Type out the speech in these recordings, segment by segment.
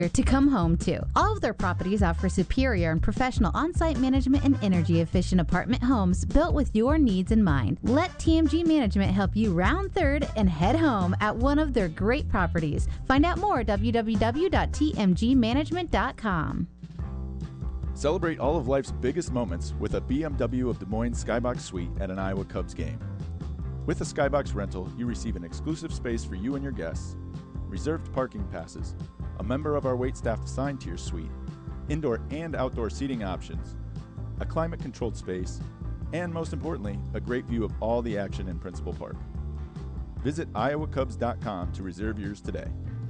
to come home to. All of their properties offer superior and professional on-site management and energy-efficient apartment homes built with your needs in mind. Let TMG Management help you round third and head home at one of their great properties. Find out more at www.tmgmanagement.com. Celebrate all of life's biggest moments with a BMW of Des Moines Skybox Suite at an Iowa Cubs game. With a Skybox rental, you receive an exclusive space for you and your guests, reserved parking passes, a member of our waitstaff assigned to your suite, indoor and outdoor seating options, a climate-controlled space, and most importantly, a great view of all the action in Principal Park. Visit iowacubs.com to reserve yours today.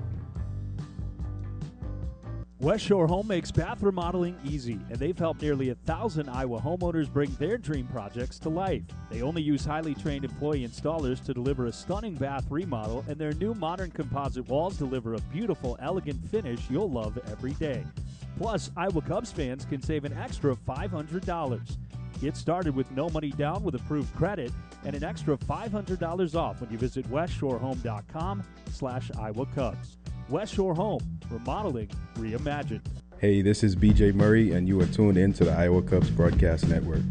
West Shore Home makes bath remodeling easy, and they've helped nearly 1,000 Iowa homeowners bring their dream projects to life. They only use highly trained employee installers to deliver a stunning bath remodel, and their new modern composite walls deliver a beautiful, elegant finish you'll love every day. Plus, Iowa Cubs fans can save an extra $500. Get started with no money down with approved credit and an extra $500 off when you visit westshorehome.com/Iowa Cubs. West Shore Home, remodeling reimagined. Hey, this is BJ Murray, and you are tuned in to the Iowa Cubs Broadcast Network.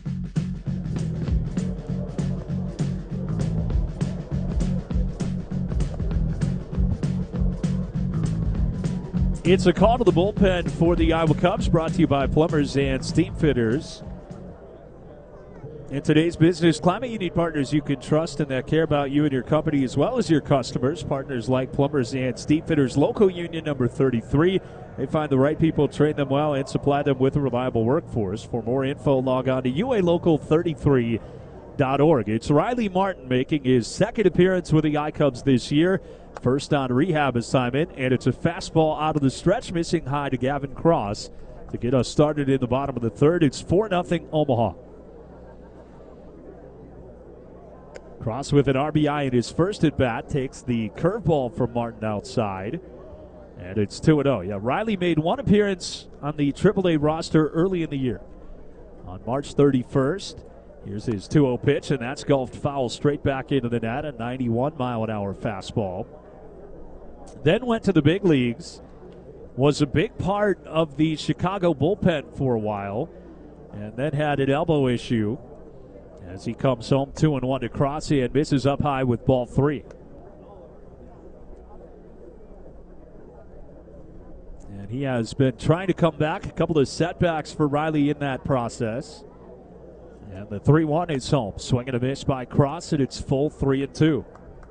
It's a call to the bullpen for the Iowa Cubs, brought to you by Plumbers and Steam Fitters. In today's business climate, you need partners you can trust and that care about you and your company as well as your customers. Partners like Plumbers and Steam Fitters, local union number 33. They find the right people, train them well, and supply them with a reliable workforce. For more info, log on to ualocal33.org. It's Riley Martin making his second appearance with the I-Cubs this year. First on rehab assignment, and it's a fastball out of the stretch, missing high to Gavin Cross to get us started in the bottom of the third. It's 4-0 Omaha. Cross with an RBI in his first at-bat, takes the curveball from Martin outside, and it's 2-0. Yeah, Riley made one appearance on the AAA roster early in the year. On March 31st, here's his 2-0 pitch, and that's golfed foul straight back into the net, a 91-mile-an-hour fastball. Then went to the big leagues, was a big part of the Chicago bullpen for a while, and then had an elbow issue. As he comes home 2-1 to Cross and misses up high with ball 3. And he has been trying to come back. A couple of setbacks for Riley in that process. And the 3-1 is home. Swing and a miss by Cross, and it's full 3-2.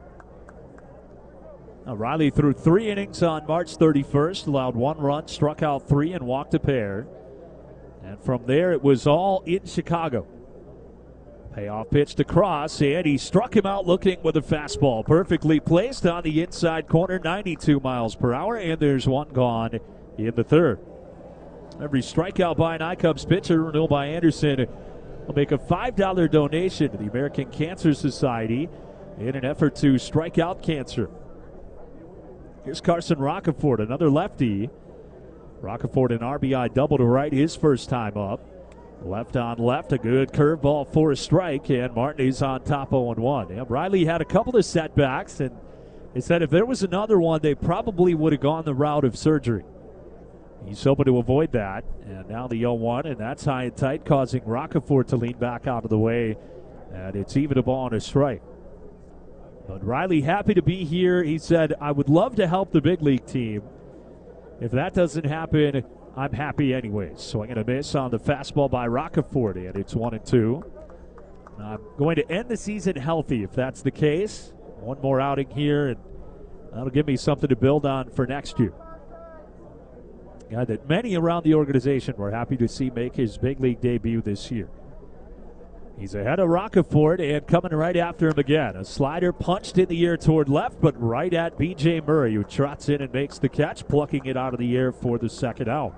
Now, Riley threw 3 innings on March 31st, allowed 1 run, struck out 3, and walked a pair. And from there, it was all in Chicago. Payoff pitch to Cross, and he struck him out looking with a fastball. Perfectly placed on the inside corner, 92 miles per hour, and there's 1 gone in the third. Every strikeout by an I-Cubs pitcher, Neil by Anderson, will make a $5 donation to the American Cancer Society in an effort to strike out cancer. Here's Carson Roccaforte, another lefty. Roccaforte an RBI double to right his first time up. Left on left, a good curveball for a strike, and Martin is on top 0-1. Yeah, Riley had a couple of setbacks, and they said if there was another one, they probably would have gone the route of surgery. He's hoping to avoid that, and now the 0-1, and that's high and tight, causing Roccaforte to lean back out of the way, and it's even a ball and a strike. But Riley happy to be here. He said, I would love to help the big league team. If that doesn't happen, I'm happy anyways. Swing and a miss on the fastball by Roccaforte, and it's 1-2. I'm going to end the season healthy if that's the case. One more outing here, and that'll give me something to build on for next year. A guy that many around the organization were happy to see make his big league debut this year. He's ahead of Roccaforte, and coming right after him again. A slider punched in the air toward left, but right at B.J. Murray, who trots in and makes the catch, plucking it out of the air for the second out.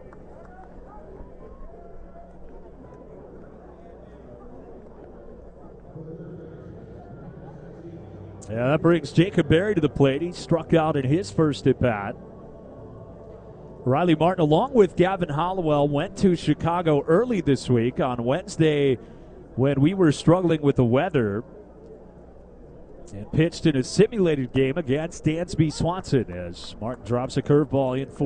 Yeah, that brings Jacob Berry to the plate. He struck out in his first at-bat. Riley Martin, along with Gavin Hollowell, went to Chicago early this week on Wednesday when we were struggling with the weather. And pitched in a simulated game against Dansby Swanson as Martin drops a curveball in for